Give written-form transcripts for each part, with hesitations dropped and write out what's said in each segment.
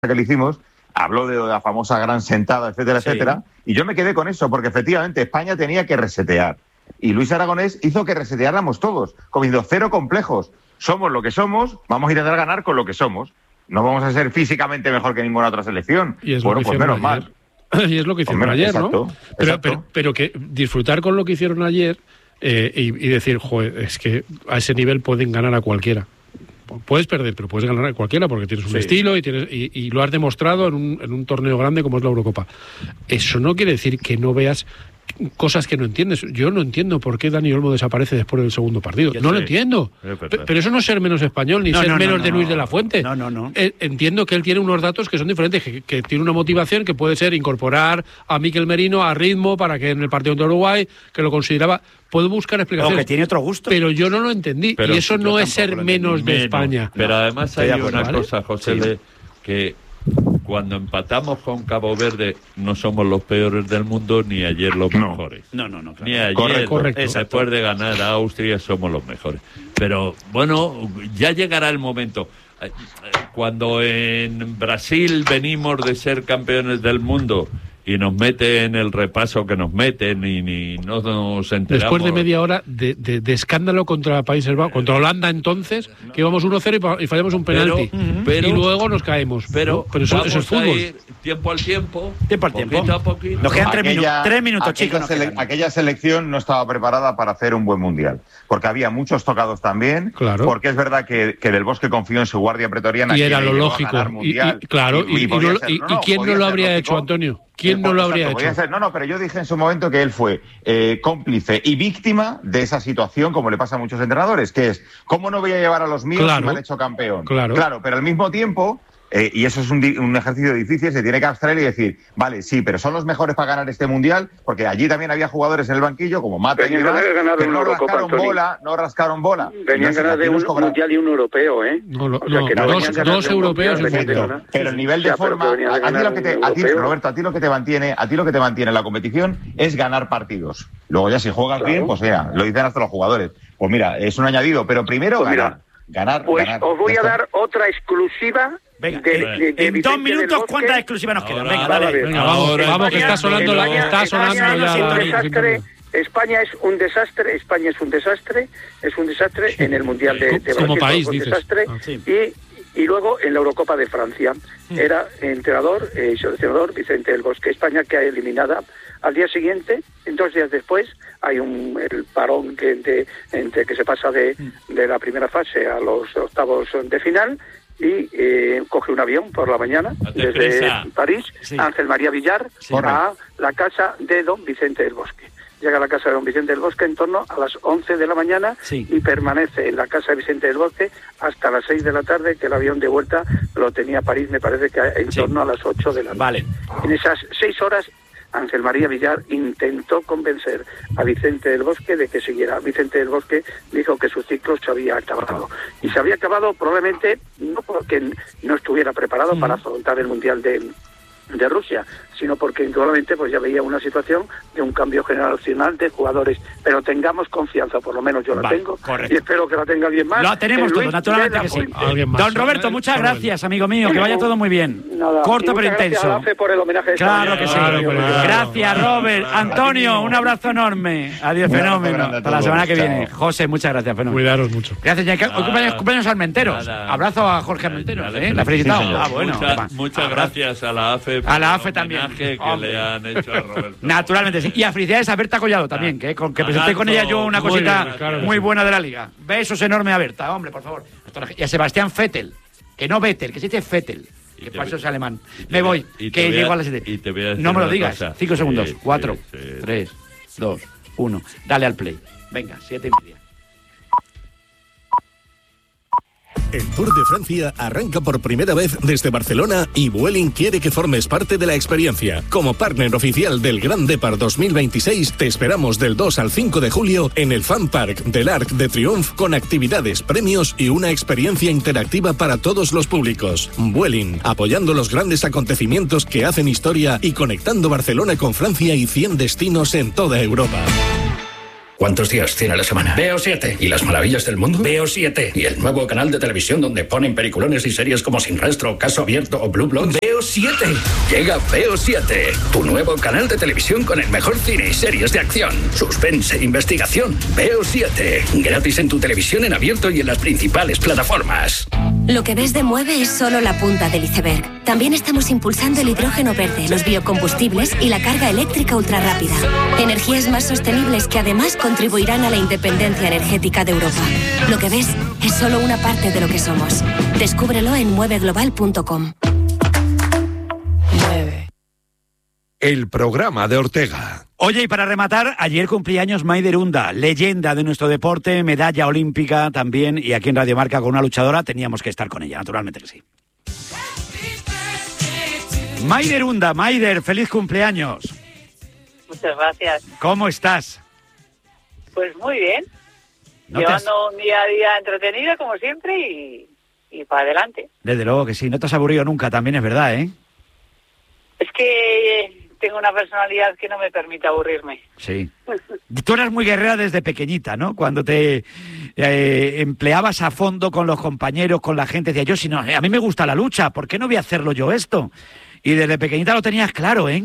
que le hicimos, habló de la famosa gran sentada, etcétera, etcétera, y yo me quedé con eso, porque efectivamente España tenía que resetear. Y Luis Aragonés hizo que reseteáramos todos, comiendo cero complejos. Somos lo que somos, vamos a intentar ganar con lo que somos. No vamos a ser físicamente mejor que ninguna otra selección. Bueno, pues menos mal. Y es lo que hicieron ayer, exacto, ¿no? Pero que disfrutar con lo que hicieron ayer y decir, joder, es que a ese nivel pueden ganar a cualquiera. Puedes perder, pero puedes ganar a cualquiera porque tienes un estilo y lo has demostrado en un torneo grande como es la Eurocopa. Eso no quiere decir que no veas cosas que no entiendes. Yo no entiendo por qué Dani Olmo desaparece después del segundo partido. No lo entiendo. Pero eso no es ser menos español ni ser menos de Luis de la Fuente. No. Entiendo que él tiene unos datos que son diferentes, que tiene una motivación que puede ser incorporar a Mikel Merino a ritmo para que en el partido contra Uruguay, que lo consideraba. Puedo buscar explicaciones. O que tiene otro gusto. Pero yo no lo entendí. Pero y eso no es ser menos de España. Pero además hay una cosa, José, que cuando empatamos con Cabo Verde no somos los peores del mundo, ni ayer los mejores. No, claro. Ni ayer, correcto. Después de ganar a Austria, somos los mejores. Pero bueno, ya llegará el momento. Cuando en Brasil venimos de ser campeones del mundo y nos meten el repaso que nos meten y no nos enteramos. Después de media hora de escándalo contra Países Bajos, contra Holanda entonces, que íbamos 1-0 y fallamos un penalti. Pero, y luego nos caemos. Pero eso es fútbol. Tiempo al tiempo. Poquito a poquito. Nos quedan 3 minutos, chicos. Aquella selección no estaba preparada para hacer un buen mundial. Porque había muchos tocados también. Claro. Porque es verdad que Del Bosque confió en su guardia pretoriana. Y era lo lógico. ¿Y quién no lo habría hecho, Antonio? ¿Quién no lo habría hecho? Pero yo dije en su momento que él fue cómplice y víctima de esa situación, como le pasa a muchos entrenadores, que es, ¿cómo no voy a llevar a los míos si me han hecho campeón? Claro, pero al mismo tiempo, y eso es un ejercicio difícil, se tiene que abstraer y decir, vale, sí, pero son los mejores para ganar este Mundial, porque allí también había jugadores en el banquillo, como Mata y demás, que no rascaron bola. Venían ganar de un Mundial y un Europeo, ¿eh? Dos europeos. Pero el nivel de forma, Roberto, a ti lo que te mantiene en la competición es ganar partidos. Luego ya si juegas bien, pues lo dicen hasta los jugadores. Pues mira, es un añadido, pero primero ganar. Os voy a dar otra exclusiva. Venga, en 2 minutos, ¿cuántas exclusivas nos quedan? Venga, vamos, que está sonando ya. España es un desastre en el Mundial de Brasil. Como país, un dices. Desastre, y luego en la Eurocopa de Francia. Era entrenador, seleccionador Vicente del Bosque. España que ha eliminada. Al día siguiente, 2 días después, hay el parón entre que se pasa de la primera fase a los octavos de final. Y coge un avión por la mañana desde París, Ángel María Villar, a la casa de don Vicente del Bosque. Llega a la casa de don Vicente del Bosque en torno a las 11 de la mañana y permanece en la casa de Vicente del Bosque hasta las 6 de la tarde, que el avión de vuelta lo tenía París, me parece que en torno a las 8 de la noche. En esas 6 horas, Ángel María Villar intentó convencer a Vicente del Bosque de que siguiera. Vicente del Bosque dijo que su ciclo se había acabado. Y se había acabado probablemente no porque no estuviera preparado para afrontar el Mundial de Rusia, sino porque indudablemente pues ya veía una situación de un cambio generacional de jugadores. Pero tengamos confianza, por lo menos yo la tengo, y espero que la tenga alguien más. Lo tenemos todo, naturalmente que sí. Don Roberto, muchas gracias, amigo mío, que vaya todo muy bien. Corto pero intenso. Gracias a AFE por el homenaje. Claro que sí. Gracias, Robert. Antonio, un abrazo enorme. Adiós, fenómeno. Hasta la semana que viene. José, muchas gracias, fenómeno. Cuidaros mucho. Gracias, cumpleaños Almenteros. Abrazo a Jorge Almenteros, ¿la felicitado? Muchas gracias a la AFE. A la AFE también. Que le han hecho a Roberto. Naturalmente, sí. Y a felicidades a Berta Collado también, que presenté con ella yo una cosita muy buena de la Liga. Besos enormes a Berta, hombre, por favor. Y a Sebastián Vettel, que no Vettel, que se dice Vettel, que para eso es alemán. Me voy, que llego a las 7. No me lo digas. 5 segundos. 4, 3, 2, 1. Dale al play. Venga, 7:30. El Tour de Francia arranca por primera vez desde Barcelona y Vueling quiere que formes parte de la experiencia. Como partner oficial del Grand Depart 2026, te esperamos del 2 al 5 de julio en el Fan Park del Arc de Triomphe con actividades, premios y una experiencia interactiva para todos los públicos. Vueling, apoyando los grandes acontecimientos que hacen historia y conectando Barcelona con Francia y 100 destinos en toda Europa. ¿Cuántos días tiene la semana? Veo 7. ¿Y las maravillas del mundo? Veo 7. ¿Y el nuevo canal de televisión donde ponen peliculones y series como Sin Rastro, Caso Abierto o Blue Bloods? Veo 7. Llega Veo 7, tu nuevo canal de televisión con el mejor cine y series de acción, suspense e investigación. Veo 7. Gratis en tu televisión en abierto y en las principales plataformas. Lo que ves de Mueve es solo la punta del iceberg. También estamos impulsando el hidrógeno verde, los biocombustibles y la carga eléctrica ultrarrápida. Energías más sostenibles que además contribuirán a la independencia energética de Europa. Lo que ves es solo una parte de lo que somos. Descúbrelo en mueveglobal.com. El programa de Ortega. Oye, y para rematar, ayer cumpleaños Maider Unda, leyenda de nuestro deporte, medalla olímpica también, y aquí en Radio Marca con una luchadora teníamos que estar con ella, naturalmente que sí. Maider Unda, Maider, feliz cumpleaños. Muchas gracias. ¿Cómo estás? Pues muy bien. Llevando un día a día entretenido, como siempre, y para adelante. Desde luego que sí, no te has aburrido nunca, también es verdad, ¿eh? Es que tengo una personalidad que no me permite aburrirme. Sí. Tú eras muy guerrera desde pequeñita, ¿no? Cuando te empleabas a fondo con los compañeros, con la gente, decía yo, si no, a mí me gusta la lucha, ¿por qué no voy a hacerlo yo esto? Y desde pequeñita lo tenías claro, ¿eh?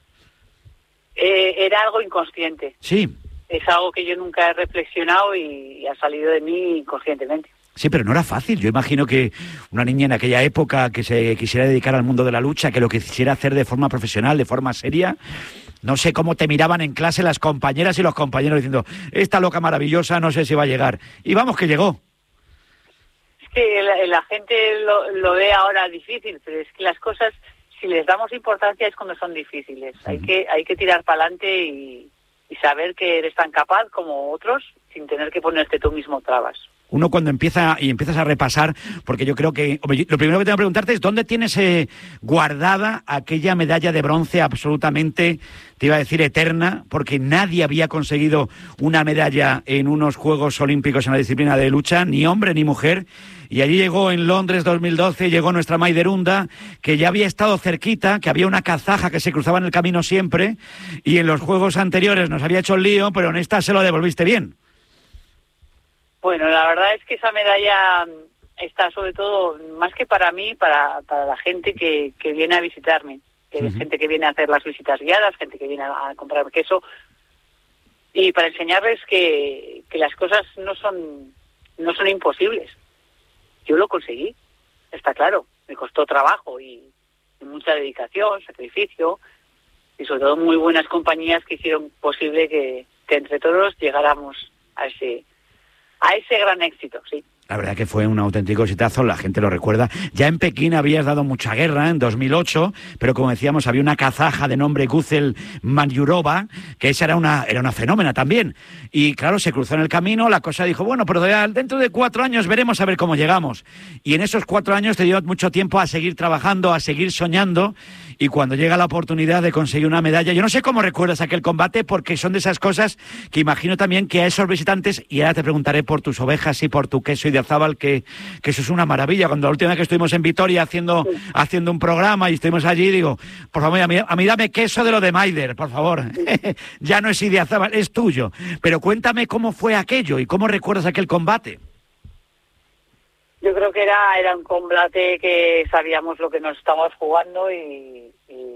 Era algo inconsciente. Sí. Es algo que yo nunca he reflexionado y ha salido de mí inconscientemente. Sí, pero no era fácil. Yo imagino que una niña en aquella época que se quisiera dedicar al mundo de la lucha, que lo quisiera hacer de forma profesional, de forma seria, no sé cómo te miraban en clase las compañeras y los compañeros diciendo, esta loca maravillosa, no sé si va a llegar. Y vamos que llegó. Es que la gente lo ve ahora difícil, pero es que las cosas, si les damos importancia es cuando son difíciles. Hay que tirar para adelante y saber que eres tan capaz como otros sin tener que ponerte tú mismo trabas. Uno cuando empiezas a repasar, porque yo creo que lo primero que tengo que preguntarte es ¿dónde tienes guardada aquella medalla de bronce absolutamente, te iba a decir eterna, porque nadie había conseguido una medalla en unos Juegos Olímpicos en la disciplina de lucha, ni hombre ni mujer, y allí llegó en Londres 2012, llegó nuestra Maider Unda, que ya había estado cerquita, que había una kazaja que se cruzaba en el camino siempre, y en los Juegos anteriores nos había hecho el lío, pero en esta se lo devolviste bien. Bueno, la verdad es que esa medalla está sobre todo, más que para mí, para la gente que viene a visitarme. Que es gente que viene a hacer las visitas guiadas, gente que viene a comprar queso. Y para enseñarles que las cosas no son imposibles. Yo lo conseguí, está claro. Me costó trabajo y mucha dedicación, sacrificio y sobre todo muy buenas compañías que hicieron posible que entre todos llegáramos a ese gran éxito, sí. La verdad que fue un auténtico exitazo, la gente lo recuerda. Ya en Pekín habías dado mucha guerra en 2008, pero como decíamos, había una kazaja de nombre Guzel Manyurova, que esa era una fenómena también. Y claro, se cruzó en el camino, la cosa dijo, bueno, pero dentro de 4 años veremos a ver cómo llegamos. Y en esos 4 años te dio mucho tiempo a seguir trabajando, a seguir soñando, y cuando llega la oportunidad de conseguir una medalla, yo no sé cómo recuerdas aquel combate, porque son de esas cosas que imagino también que a esos visitantes, y ahora te preguntaré por tus ovejas y por tu queso de Azábal, que eso es una maravilla. Cuando la última vez que estuvimos en Vitoria haciendo un programa y estuvimos allí, digo, por favor, a mí dame queso de lo de Maider, por favor. Ya no es Idiazábal, es tuyo. Pero cuéntame cómo fue aquello y cómo recuerdas aquel combate. Yo creo que era un combate que sabíamos lo que nos estábamos jugando y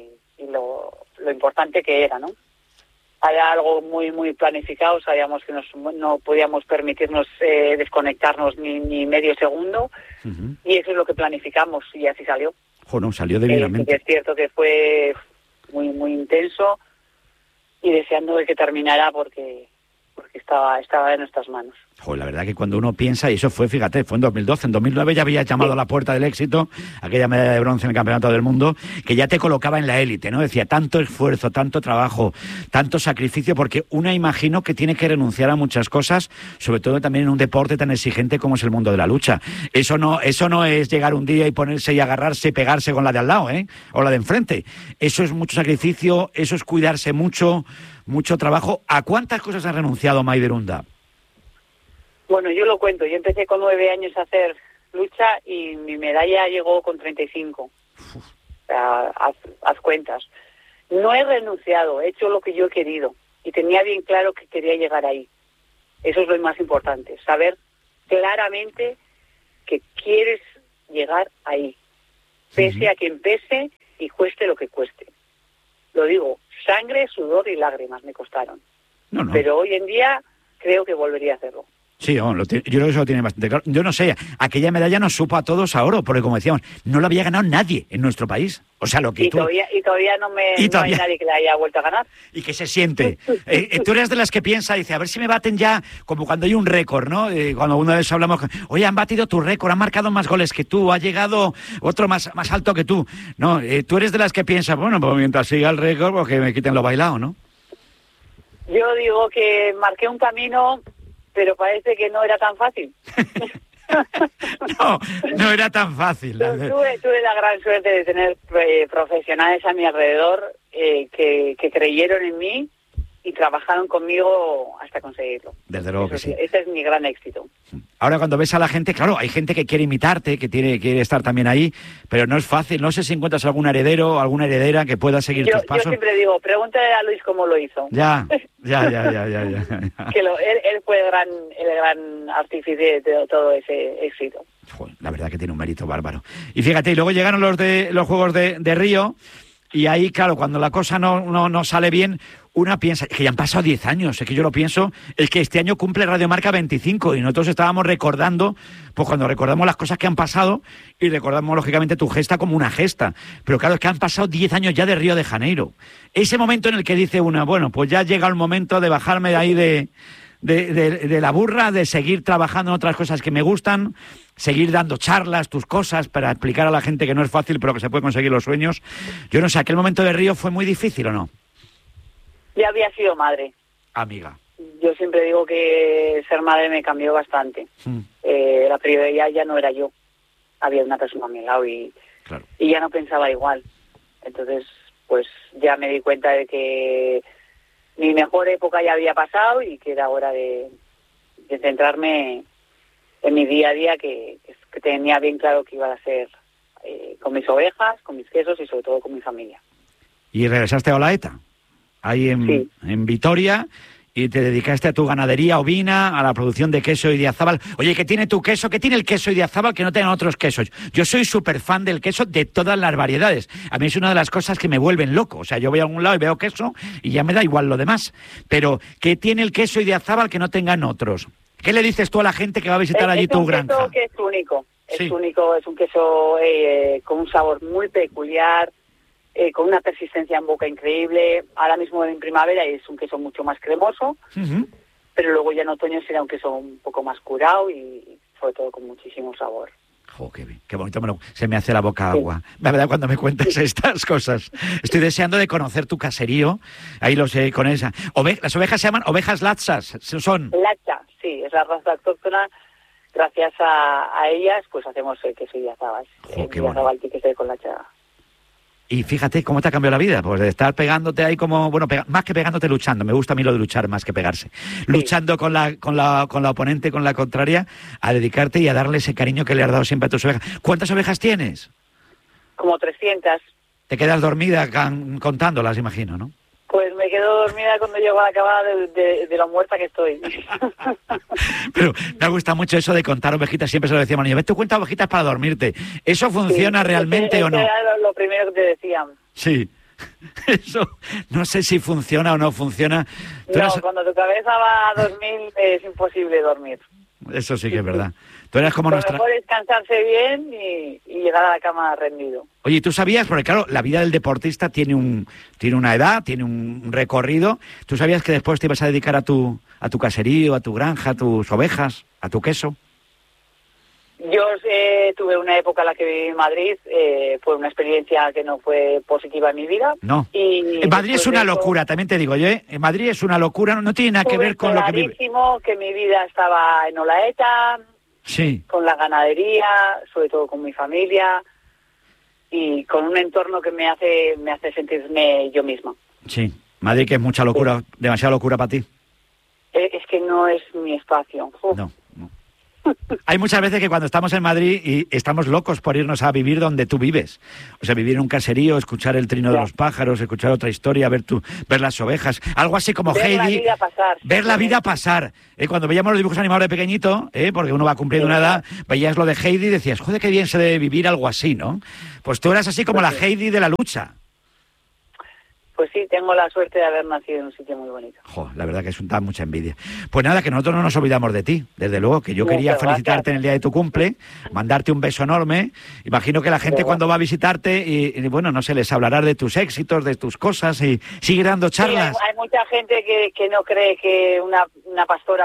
lo importante que era, ¿no? Era algo muy muy planificado, sabíamos que no podíamos permitirnos desconectarnos ni medio segundo, y eso es lo que planificamos y así salió. Bueno, salió debidamente. Es cierto que fue muy muy intenso y deseando de que terminara porque estaba en nuestras manos. Joder, la verdad que cuando uno piensa, y eso fue, fíjate, fue en 2012, en 2009 ya había llamado a la puerta del éxito, aquella medalla de bronce en el Campeonato del Mundo, que ya te colocaba en la élite, ¿no? Decía, tanto esfuerzo, tanto trabajo, tanto sacrificio, porque una imagino que tiene que renunciar a muchas cosas, sobre todo también en un deporte tan exigente como es el mundo de la lucha. Eso no es llegar un día y ponerse y agarrarse y pegarse con la de al lado, o la de enfrente. Eso es mucho sacrificio, eso es cuidarse mucho trabajo. ¿A cuántas cosas ha renunciado Maider Unda? Bueno, yo lo cuento. Yo empecé con 9 años a hacer lucha y mi medalla llegó con 35. O sea, haz cuentas. No he renunciado, he hecho lo que yo he querido y tenía bien claro que quería llegar ahí. Eso es lo más importante, saber claramente que quieres llegar ahí, pese a quien pese y cueste lo que cueste. Lo digo, sangre, sudor y lágrimas me costaron. No. Pero hoy en día creo que volvería a hacerlo. Sí, yo creo que eso lo tiene bastante claro. Yo no sé, aquella medalla nos supo a todos a oro, porque como decíamos, no la había ganado nadie en nuestro país. O sea, lo que todavía no hay nadie que la haya vuelto a ganar. ¿Y qué se siente? Tú eres de las que piensa, dice, a ver si me baten ya, como cuando hay un récord, ¿no? Cuando una vez hablamos, oye, han batido tu récord, han marcado más goles que tú, ha llegado otro más alto que tú. No, tú eres de las que piensa, bueno, pues mientras siga el récord, pues que me quiten lo bailado, ¿no? Yo digo que marqué un camino, pero parece que no era tan fácil. No era tan fácil. Tuve la gran suerte de tener profesionales a mi alrededor que creyeron en mí y trabajaron conmigo hasta conseguirlo. Desde luego que sí. Ese es mi gran éxito. Ahora cuando ves a la gente, claro, hay gente que quiere imitarte, que quiere estar también ahí, pero no es fácil. No sé si encuentras algún heredero o alguna heredera que pueda seguir tus pasos. Yo siempre digo, pregúntale a Luis cómo lo hizo. Ya. Que él fue el gran artífice de todo ese éxito. Joder, la verdad que tiene un mérito bárbaro. Y fíjate, y luego llegaron los Juegos de Río, y ahí, claro, cuando la cosa no sale bien, una piensa, que ya han pasado 10 años, es que yo lo pienso, es que este año cumple Radio Marca 25 y nosotros estábamos recordando, pues cuando recordamos las cosas que han pasado y recordamos lógicamente tu gesta como una gesta, pero claro, es que han pasado 10 años ya de Río de Janeiro. Ese momento en el que dice una, bueno, pues ya llega el momento de bajarme de ahí de la burra, de seguir trabajando en otras cosas que me gustan, seguir dando charlas, tus cosas, para explicar a la gente que no es fácil, pero que se puede conseguir los sueños. Yo no sé, ¿aquel momento de Río fue muy difícil o no? Ya había sido madre. Amiga. Yo siempre digo que ser madre me cambió bastante. La prioridad ya no era yo. Había una persona a mi lado y ya no pensaba igual. Entonces, pues ya me di cuenta de que mi mejor época ya había pasado y que era hora de centrarme en mi día a día, que tenía bien claro que iba a ser con mis ovejas, con mis quesos y sobre todo con mi familia. ¿Y regresaste a Olaeta? Ahí en Vitoria, y te dedicaste a tu ganadería ovina, a la producción de queso Idiazábal. Oye, ¿qué tiene tu queso? ¿Qué tiene el queso Idiazábal que no tengan otros quesos? Yo soy súper fan del queso de todas las variedades. A mí es una de las cosas que me vuelven loco. O sea, yo voy a algún lado y veo queso y ya me da igual lo demás. Pero, ¿qué tiene el queso Idiazábal que no tengan otros? ¿Qué le dices tú a la gente que va a visitar allí tu granja? Es un queso que es único. Es único, es un queso con un sabor muy peculiar, con una persistencia en boca increíble. Ahora mismo en primavera es un queso mucho más cremoso, pero luego ya en otoño será un queso un poco más curado y sobre todo con muchísimo sabor. Oh, qué bonito, se me hace la boca agua. La verdad, cuando me cuentas estas cosas. Estoy deseando de conocer tu caserío. Ahí lo sé, con esa. Las ovejas se llaman ovejas latzas, son. Latza, sí, es la raza autóctona. Gracias a ellas, pues hacemos el queso Idiazábal. Qué bueno. Que se con Latza. Y fíjate cómo te ha cambiado la vida, pues de estar pegándote ahí como, bueno, más que pegándote, luchando. Me gusta a mí lo de luchar más que pegarse. Sí. Luchando con la oponente, con la contraria, a dedicarte y a darle ese cariño que le has dado siempre a tus ovejas. ¿Cuántas ovejas tienes? Como 300. Te quedas dormida contándolas, imagino, ¿no? Pues me quedo dormida cuando llego a la cama de lo muerta que estoy. Pero me gusta mucho eso de contar ovejitas. Siempre se lo decíamos, niño, ves, tú cuentas ovejitas para dormirte. ¿Eso funciona realmente o no? Era lo primero que te decían. Sí. Eso, no sé si funciona o no funciona. Cuando tu cabeza va a dormir es imposible dormir. Eso sí que es verdad. Tú eras como nuestra... Lo mejor es descansarse bien y llegar a la cama rendido. Oye, ¿tú sabías? Porque claro, la vida del deportista tiene una edad, tiene un recorrido. ¿Tú sabías que después te ibas a dedicar a tu caserío, a tu granja, a tus ovejas, a tu queso? Yo tuve una época en la que viví en Madrid, fue una experiencia que no fue positiva en mi vida. No, en Madrid es una locura, también te digo yo, en Madrid es una locura, no tiene nada que ver con lo que vive. Que mi vida estaba en Olaeta, sí, con la ganadería, sobre todo con mi familia y con un entorno que me hace sentirme yo misma. Sí, Madrid que es mucha locura, demasiada locura para ti. Es que no es mi espacio. No. Hay muchas veces que cuando estamos en Madrid y estamos locos por irnos a vivir donde tú vives. O sea, vivir en un caserío, escuchar el trino de los pájaros, escuchar otra historia, ver las ovejas. Algo así como ver Heidi. La vida pasar, ver la vida pasar. Cuando veíamos los dibujos animados de pequeñito, porque uno va cumpliendo una edad, veías lo de Heidi y decías, joder, qué bien se debe vivir algo así, ¿no? Pues tú eras así como la Heidi de la lucha. Pues sí, tengo la suerte de haber nacido en un sitio muy bonito. La verdad que da mucha envidia. Pues nada, que nosotros no nos olvidamos de ti. Desde luego, que yo quería felicitarte en el día de tu cumple, mandarte un beso enorme. Imagino que la gente cuando va a visitarte, y bueno, no sé, les hablarás de tus éxitos, de tus cosas, y sigue dando charlas. Sí, hay mucha gente que no cree que una pastora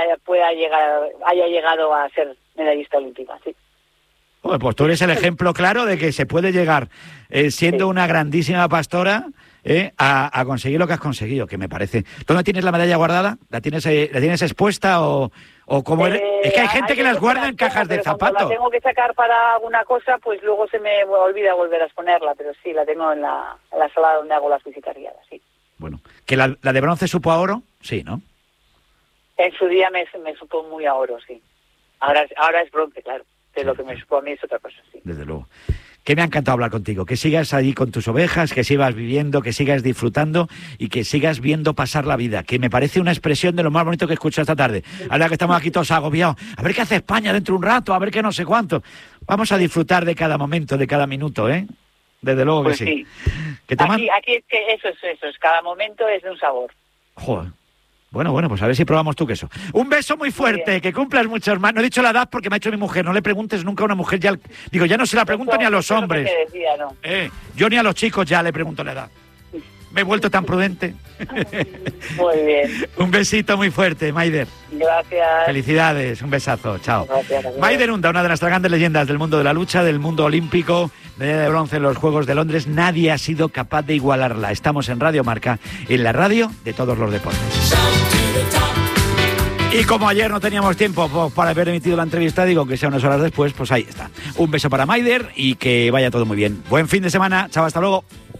haya llegado a ser medallista olímpica, sí. Bueno, pues tú eres el ejemplo claro de que se puede llegar, siendo una grandísima pastora, a conseguir lo que has conseguido, que me parece. ¿Dónde tienes la medalla guardada? ¿La tienes expuesta o cómo eres? Es que hay gente que las guarda en cajas de zapatos. Cuando la tengo que sacar para alguna cosa, pues luego se me olvida volver a exponerla, pero sí, la tengo en la sala donde hago las visitas guiadas, sí. Bueno, ¿que la de bronce supo a oro? Sí, ¿no? En su día me supo muy a oro, sí. Ahora es bronce, claro. De lo que me supo a mí es otra cosa, sí. Desde luego. Que me ha encantado hablar contigo, que sigas allí con tus ovejas, que sigas viviendo, que sigas disfrutando y que sigas viendo pasar la vida, que me parece una expresión de lo más bonito que he escuchado esta tarde. Ahora que estamos aquí todos agobiados, a ver qué hace España dentro de un rato, a ver qué no sé cuánto. Vamos a disfrutar de cada momento, de cada minuto, ¿eh? Desde luego pues que sí. ¿Que aquí es que eso es, cada momento es de un sabor. Joder. Bueno, pues a ver si probamos tu queso. Un beso muy fuerte, que cumplas muchos más. No he dicho la edad porque me ha hecho mi mujer. No le preguntes nunca a una mujer. Ya no se la pregunto ni a los hombres. Decía, ¿no? Yo ni a los chicos ya le pregunto la edad. Me he vuelto tan prudente. Muy bien. Un besito muy fuerte, Maider. Gracias. Felicidades, un besazo. Chao. Gracias. Maider Unda, una de las grandes leyendas del mundo de la lucha, del mundo olímpico, medalla de bronce en los Juegos de Londres. Nadie ha sido capaz de igualarla. Estamos en Radio Marca, en la radio de todos los deportes. Y como ayer no teníamos tiempo para haber emitido la entrevista, digo que sea unas horas después, pues ahí está. Un beso para Maider y que vaya todo muy bien. Buen fin de semana. Chao, hasta luego.